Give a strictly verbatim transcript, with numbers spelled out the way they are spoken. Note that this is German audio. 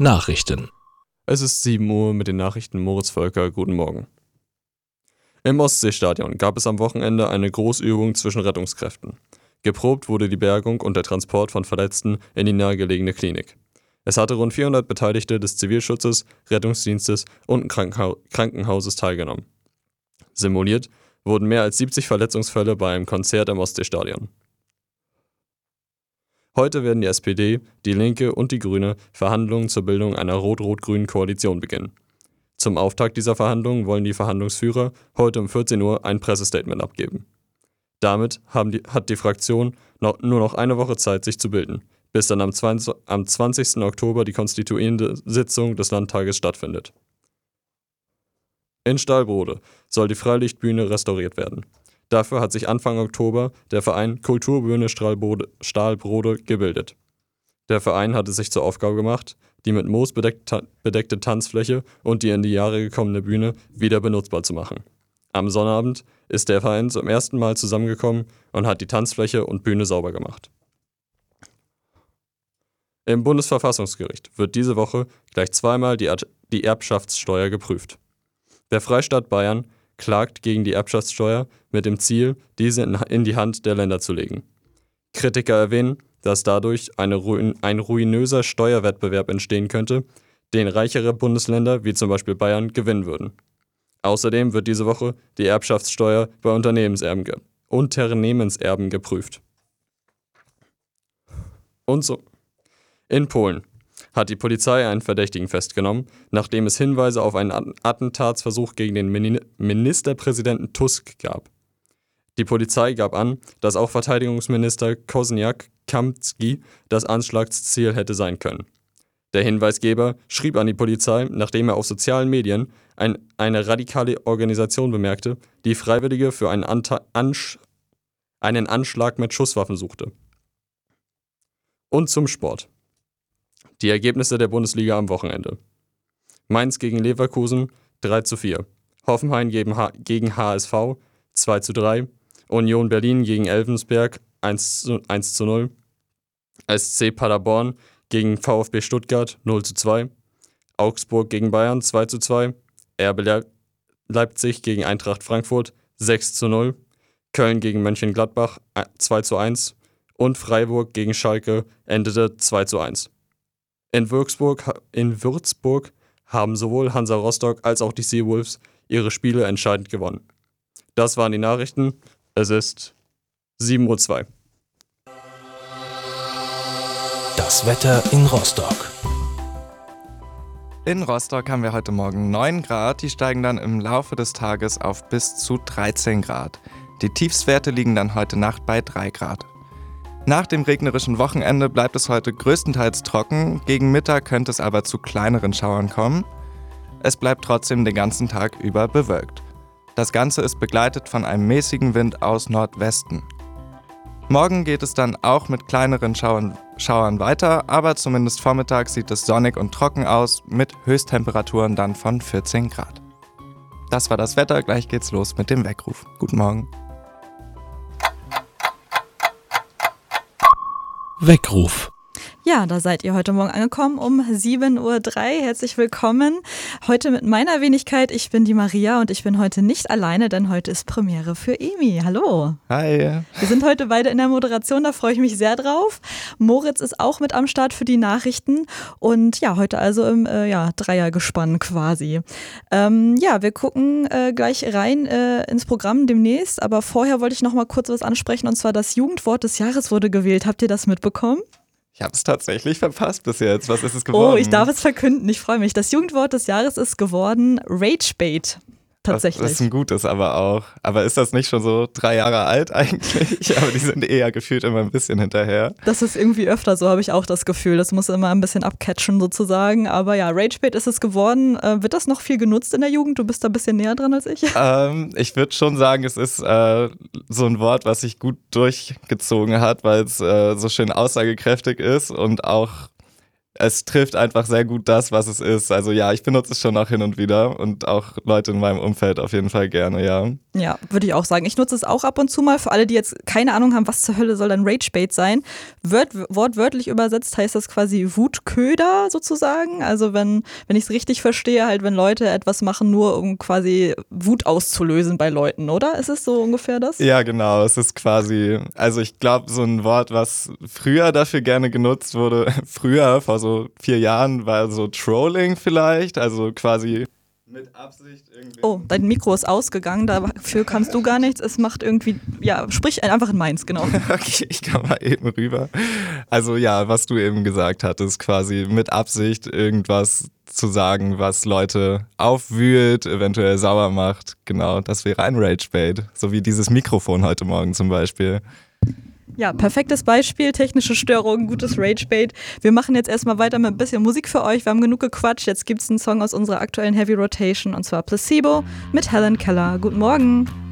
Nachrichten. Es ist sieben Uhr mit den Nachrichten Moritz Völker. Guten Morgen. Im Ostseestadion gab es am Wochenende eine Großübung zwischen Rettungskräften. Geprobt wurde die Bergung und der Transport von Verletzten in die nahegelegene Klinik. Es hatte rund vierhundert Beteiligte des Zivilschutzes, Rettungsdienstes und Krankenha- Krankenhauses teilgenommen. Simuliert wurden mehr als siebzig Verletzungsfälle bei einem Konzert im Ostseestadion. Heute werden die S P D, die Linke und die Grüne Verhandlungen zur Bildung einer rot-rot-grünen Koalition beginnen. Zum Auftakt dieser Verhandlungen wollen die Verhandlungsführer heute um vierzehn Uhr ein Pressestatement abgeben. Damit haben die, hat die Fraktion noch, nur noch eine Woche Zeit, sich zu bilden, bis dann am, zwanzig, am zwanzigsten Oktober die konstituierende Sitzung des Landtages stattfindet. In Stahlbrode soll die Freilichtbühne restauriert werden. Dafür hat sich Anfang Oktober der Verein Kulturbühne Stahlbrode, Stahlbrode gebildet. Der Verein hatte sich zur Aufgabe gemacht, die mit Moos bedeckte, bedeckte Tanzfläche und die in die Jahre gekommene Bühne wieder benutzbar zu machen. Am Sonnabend ist der Verein zum ersten Mal zusammengekommen und hat die Tanzfläche und Bühne sauber gemacht. Im Bundesverfassungsgericht wird diese Woche gleich zweimal die, Ad- die Erbschaftssteuer geprüft. Der Freistaat Bayern klagt gegen die Erbschaftssteuer mit dem Ziel, diese in, in die Hand der Länder zu legen. Kritiker erwähnen, dass dadurch eine ruin, ein ruinöser Steuerwettbewerb entstehen könnte, den reichere Bundesländer wie zum Beispiel Bayern gewinnen würden. Außerdem wird diese Woche die Erbschaftssteuer bei Unternehmenserben, ge- Unternehmenserben geprüft. Und so. In Polen hat die Polizei einen Verdächtigen festgenommen, nachdem es Hinweise auf einen Attentatsversuch gegen den Min- Ministerpräsidenten Tusk gab. Die Polizei gab an, dass auch Verteidigungsminister Kosiniak-Kamski das Anschlagsziel hätte sein können. Der Hinweisgeber schrieb an die Polizei, nachdem er auf sozialen Medien ein, eine radikale Organisation bemerkte, die Freiwillige für einen, Anta- Ansch- einen Anschlag mit Schusswaffen suchte. Und zum Sport. Die Ergebnisse der Bundesliga am Wochenende. Mainz gegen Leverkusen drei zu vier. Hoffenheim gegen, H- gegen H S V zwei zu drei. Union Berlin gegen Elversberg eins zu null. S C Paderborn gegen VfB Stuttgart null zu zwei. Augsburg gegen Bayern zwei zu zwei. R B Le- Leipzig gegen Eintracht Frankfurt sechs zu null. Köln gegen Mönchengladbach zwei zu eins. Und Freiburg gegen Schalke endete zwei zu eins. In Würzburg, in Würzburg haben sowohl Hansa Rostock als auch die Seawolves ihre Spiele entscheidend gewonnen. Das waren die Nachrichten. Es ist sieben Uhr zwei. Das Wetter in Rostock. In Rostock haben wir heute Morgen neun Grad, die steigen dann im Laufe des Tages auf bis zu dreizehn Grad. Die Tiefstwerte liegen dann heute Nacht bei drei Grad. Nach dem regnerischen Wochenende bleibt es heute größtenteils trocken, gegen Mittag könnte es aber zu kleineren Schauern kommen. Es bleibt trotzdem den ganzen Tag über bewölkt. Das Ganze ist begleitet von einem mäßigen Wind aus Nordwesten. Morgen geht es dann auch mit kleineren Schauern, Schauern weiter, aber zumindest vormittags sieht es sonnig und trocken aus, mit Höchsttemperaturen dann von vierzehn Grad. Das war das Wetter, gleich geht's los mit dem Weckruf. Guten Morgen. Weckruf. Ja, da seid ihr heute Morgen angekommen um sieben Uhr drei. Herzlich willkommen. Heute mit meiner Wenigkeit. Ich bin die Maria und ich bin heute nicht alleine, denn heute ist Premiere für Emi. Hallo. Hi. Wir sind heute beide in der Moderation, da freue ich mich sehr drauf. Moritz ist auch mit am Start für die Nachrichten und ja, heute also im äh, ja, Dreiergespann quasi. Ähm, ja, wir gucken äh, gleich rein äh, ins Programm demnächst, aber vorher wollte ich noch mal kurz was ansprechen und zwar das Jugendwort des Jahres wurde gewählt. Habt ihr das mitbekommen? Ich habe es tatsächlich verpasst bis jetzt. Was ist es geworden? Oh, ich darf es verkünden. Ich freue mich. Das Jugendwort des Jahres ist geworden Ragebait. Tatsächlich. Das ist ein gutes aber auch. Aber ist das nicht schon so drei Jahre alt eigentlich? Aber die sind eher gefühlt immer ein bisschen hinterher. Das ist irgendwie öfter so, habe ich auch das Gefühl. Das muss immer ein bisschen abcatchen sozusagen. Aber ja, Ragebait ist es geworden. Äh, wird das noch viel genutzt in der Jugend? Du bist da ein bisschen näher dran als ich. Ähm, ich würde schon sagen, es ist äh, so ein Wort, was sich gut durchgezogen hat, weil es äh, so schön aussagekräftig ist und auch es trifft einfach sehr gut das, was es ist. Also ja, ich benutze es schon auch hin und wieder und auch Leute in meinem Umfeld auf jeden Fall gerne, ja. Ja, würde ich auch sagen. Ich nutze es auch ab und zu mal. Für alle, die jetzt keine Ahnung haben, was zur Hölle soll dann Ragebait sein. Wort, wortwörtlich übersetzt heißt das quasi Wutköder sozusagen. Also wenn, wenn ich es richtig verstehe, halt wenn Leute etwas machen, nur um quasi Wut auszulösen bei Leuten, oder? Ist es so ungefähr das? Ja, genau. Es ist quasi, also ich glaube, so ein Wort, was früher dafür gerne genutzt wurde, früher, vor so vier Jahren, war so Trolling vielleicht. Also quasi mit Absicht irgendwie. Oh, dein Mikro ist ausgegangen, dafür kannst du gar nichts. Es macht irgendwie, ja, sprich einfach in meins, genau. Okay, ich komme mal eben rüber. Also ja, was du eben gesagt hattest, quasi mit Absicht irgendwas zu sagen, was Leute aufwühlt, eventuell sauer macht. Genau, das wäre ein Ragebait. So wie dieses Mikrofon heute Morgen zum Beispiel. Ja, perfektes Beispiel, technische Störungen, gutes Ragebait. Wir machen jetzt erstmal weiter mit ein bisschen Musik für euch. Wir haben genug gequatscht. Jetzt gibt es einen Song aus unserer aktuellen Heavy Rotation und zwar Placebo mit Helen Keller. Guten Morgen.